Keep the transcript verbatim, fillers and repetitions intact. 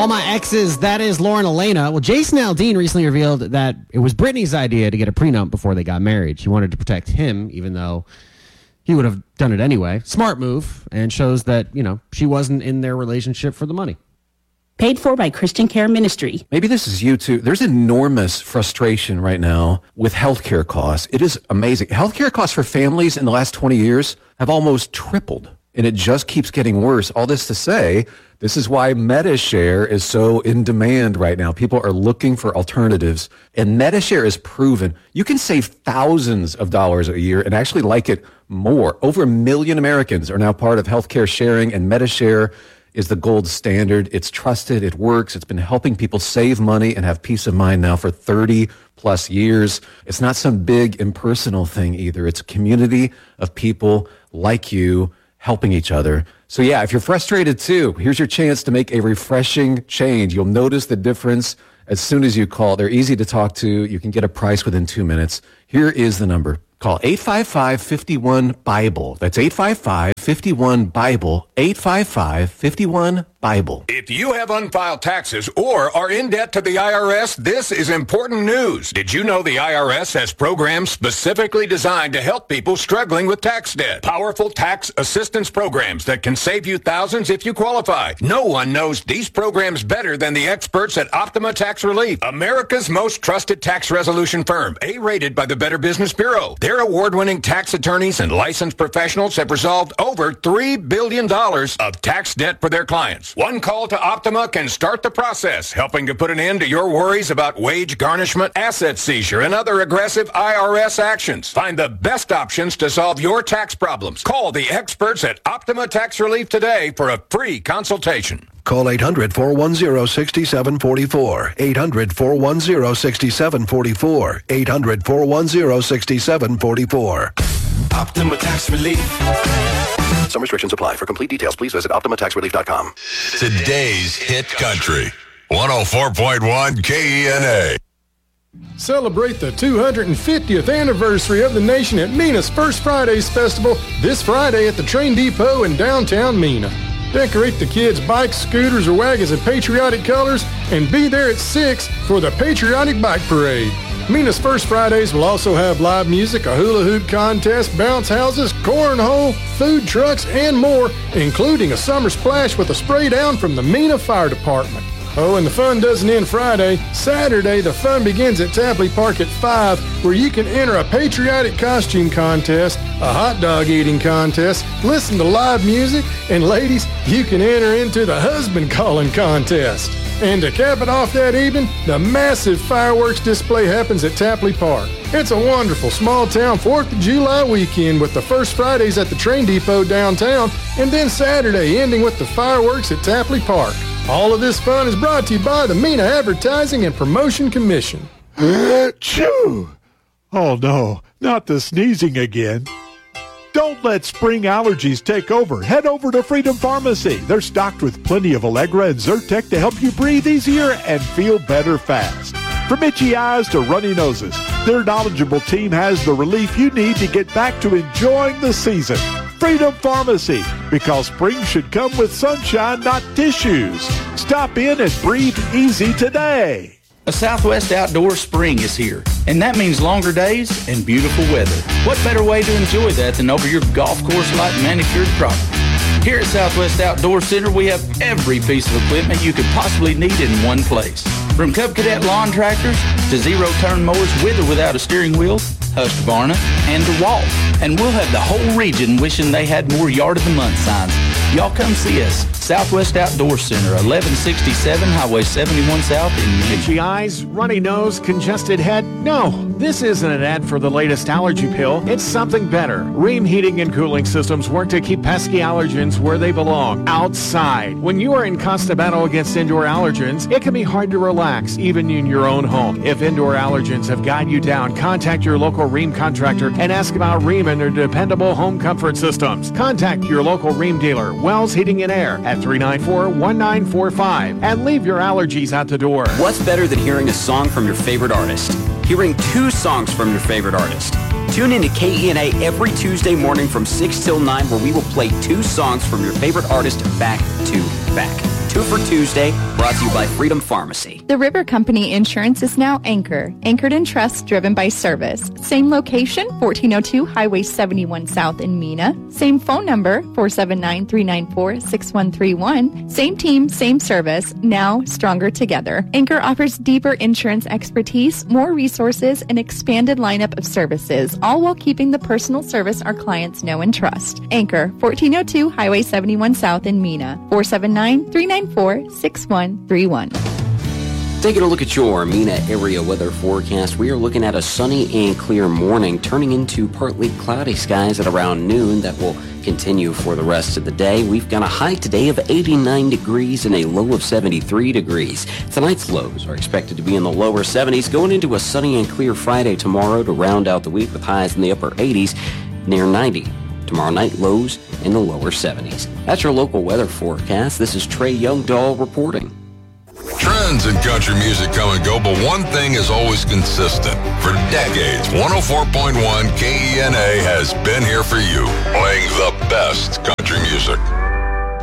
All my exes, that is Lauren Elena. Well, Jason Aldean recently revealed that it was Britney's idea to get a prenup before they got married. She wanted to protect him, even though he would have done it anyway. Smart move, and shows that, you know, she wasn't in their relationship for the money. Paid for by Christian Care Ministry. Maybe this is you too. There's enormous frustration right now with healthcare costs. It is amazing. Healthcare costs for families in the last twenty years have almost tripled, and it just keeps getting worse. All this to say, this is why MediShare is so in demand right now. People are looking for alternatives, and MediShare is proven you can save thousands of dollars a year and actually like it more. Over a million Americans are now part of healthcare sharing, and MediShare is the gold standard. It's trusted. It works. It's been helping people save money and have peace of mind now for thirty plus years. It's not some big impersonal thing either. It's a community of people like you helping each other. So yeah, if you're frustrated too, here's your chance to make a refreshing change. You'll notice the difference as soon as you call. They're easy to talk to. You can get a price within two minutes. Here is the number. Call eight five five, five one, BIBLE. That's eight five five, five one, BIBLE. eight five five, five one, BIBLE. If you have unfiled taxes or are in debt to the I R S, this is important news. Did you know the I R S has programs specifically designed to help people struggling with tax debt? Powerful tax assistance programs that can save you thousands if you qualify. No one knows these programs better than the experts at Optima Tax Relief, America's most trusted tax resolution firm, A-rated by the Better Business Bureau. Their award-winning tax attorneys and licensed professionals have resolved over three billion dollars of tax debt for their clients. One call to Optima can start the process, helping to put an end to your worries about wage garnishment, asset seizure, and other aggressive I R S actions. Find the best options to solve your tax problems. Call the experts at Optima Tax Relief today for a free consultation. Call eight hundred, four one zero, six seven four four. eight hundred, four one zero, six seven four four. eight hundred, four one zero, six seven four four. Optima Tax Relief. Some restrictions apply. For complete details, please visit optima tax relief dot com. Today's Hit Country. one oh four point one K E N A. Celebrate the two hundred fiftieth anniversary of the nation at Mina's First Fridays Festival this Friday at the Train Depot in downtown Mina. Decorate the kids' bikes, scooters, or wagons in patriotic colors and be there at six for the Patriotic Bike Parade. Mina's First Fridays will also have live music, a hula hoop contest, bounce houses, cornhole, food trucks, and more, including a summer splash with a spray down from the Mina Fire Department. Oh, and the fun doesn't end Friday. Saturday, the fun begins at Tapley Park at five, where you can enter a patriotic costume contest, a hot dog eating contest, listen to live music, and ladies, you can enter into the husband calling contest. And to cap it off that evening, the massive fireworks display happens at Tapley Park. It's a wonderful small-town fourth of July weekend with the first Fridays at the Train Depot downtown, and then Saturday ending with the fireworks at Tapley Park. All of this fun is brought to you by the Mina Advertising and Promotion Commission. Achoo! Oh no, not the sneezing again. Don't let spring allergies take over. Head over to Freedom Pharmacy. They're stocked with plenty of Allegra and Zyrtec to help you breathe easier and feel better fast. From itchy eyes to runny noses, their knowledgeable team has the relief you need to get back to enjoying the season. Freedom Pharmacy, because spring should come with sunshine, not tissues. Stop in and breathe easy today. A Southwest Outdoor spring is here, and that means longer days and beautiful weather. What better way to enjoy that than over your golf course-like manicured property? Here at Southwest Outdoor Center, we have every piece of equipment you could possibly need in one place. From Cub Cadet lawn tractors to zero-turn mowers with or without a steering wheel, Husqvarna, and DeWalt. And we'll have the whole region wishing they had more Yard of the Month signs. Y'all come see us. Southwest Outdoor Center, eleven sixty-seven Highway seventy-one South in Mina. Itchy eyes, runny nose, congested head? No, this isn't an ad for the latest allergy pill. It's something better. Rheem Heating and Cooling Systems work to keep pesky allergens where they belong, outside. When you are in constant battle against indoor allergens, it can be hard to relax, even in your own home. If indoor allergens have got you down, contact your local Rheem contractor and ask about Rheem and their dependable home comfort systems. Contact your local Rheem dealer, Wells Heating and Air, at three nine four, one nine four five, and leave your allergies out the door. What's better than hearing a song from your favorite artist? Hearing two songs from your favorite artist. Tune in to K E N A every Tuesday morning from six till nine, where we will play two songs from your favorite artist back to back. Two for Tuesday, brought to you by Freedom Pharmacy. The River Company Insurance is now Anchor, anchored in trust, driven by service. Same location, fourteen oh two Highway seventy-one South in Mena. Same phone number, four seven nine, three nine four, six one three one. Same team, same service, now stronger together. Anchor offers deeper insurance expertise, more resources, and expanded lineup of services, all while keeping the personal service our clients know and trust. Anchor, fourteen oh two Highway seventy-one South in Mena. four seven nine, three nine four, six one three one. Taking a look at your Mena area weather forecast, we are looking at a sunny and clear morning turning into partly cloudy skies at around noon. That will continue for the rest of the day. We've got a high today of eighty-nine degrees and a low of seventy-three degrees. Tonight's lows are expected to be in the lower seventies, going into a sunny and clear Friday tomorrow to round out the week with highs in the upper eighties, near ninety. Tomorrow night, lows in the lower seventies. That's your local weather forecast. This is Trey Youngdahl reporting. Trends in country music come and go, but one thing is always consistent. For decades, one oh four point one K E N A has been here for you, playing the best country music.